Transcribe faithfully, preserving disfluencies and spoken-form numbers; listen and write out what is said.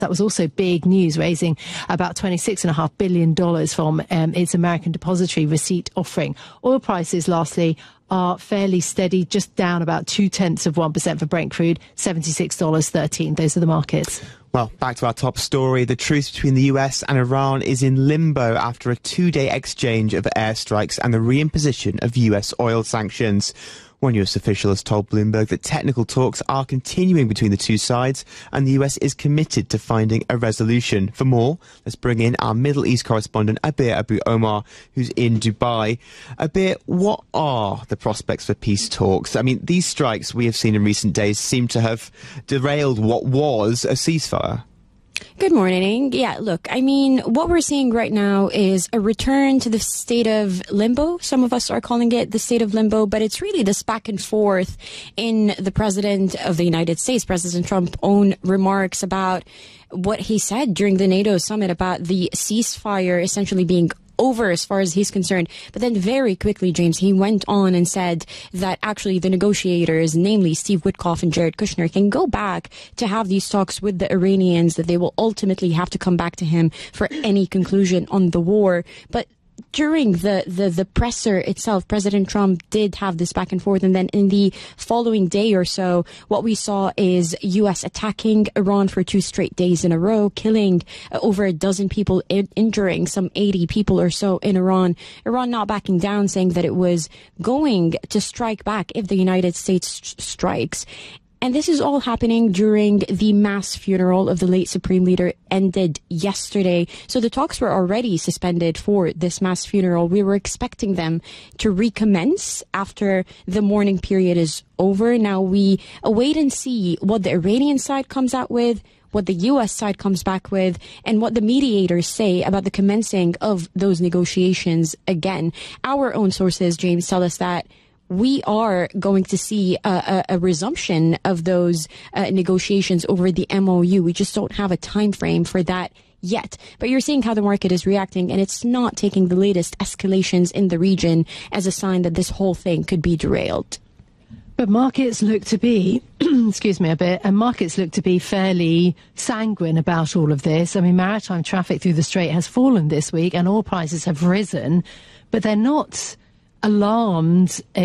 That was also big news, raising about twenty-six point five billion dollars from um, its American depository receipt offering. Oil prices, lastly, are fairly steady, just down about two-tenths of one percent for Brent crude, seventy-six dollars thirteen. Those are the markets. Well, back to our top story. The truce between the U S and Iran is in limbo after a two-day exchange of airstrikes and the reimposition of U S oil sanctions. One U S official has told Bloomberg that technical talks are continuing between the two sides and the U S is committed to finding a resolution. For more, let's bring in our Middle East correspondent, Abir Abu Omar, who's in Dubai. Abir, what are the prospects for peace talks? I mean, these strikes we have seen in recent days seem to have derailed what was a ceasefire. Good morning. Yeah, look, I mean, what we're seeing right now is a return to the state of limbo. Some of us are calling it the state of limbo, but it's really this back and forth in the president of the United States, President Trump's own remarks about what he said during the NATO summit about the ceasefire essentially being over as far as he's concerned. But then very quickly, James, he went on and said that actually the negotiators, namely Steve Witkoff and Jared Kushner, can go back to have these talks with the Iranians, that they will ultimately have to come back to him for any conclusion on the war. But during the, the, the presser itself, President Trump did have this back and forth. And then in the following day or so, what we saw is U S attacking Iran for two straight days in a row, killing over a dozen people, in, injuring some eighty people or so in Iran. Iran not backing down, saying that it was going to strike back if the United States strikes. And this is all happening during the mass funeral of the late Supreme Leader ended yesterday. So the talks were already suspended for this mass funeral. We were expecting them to recommence after the mourning period is over. Now we await and see what the Iranian side comes out with, what the U S side comes back with, and what the mediators say about the commencing of those negotiations again. Our own sources, James, tell us that we are going to see a, a, a resumption of those uh, negotiations over the M O U. We just don't have a time frame for that yet. But you're seeing how the market is reacting, and it's not taking the latest escalations in the region as a sign that this whole thing could be derailed. But markets look to be, excuse me a bit, and markets look to be fairly sanguine about all of this. I mean, maritime traffic through the Strait has fallen this week and oil prices have risen, but they're not alarmed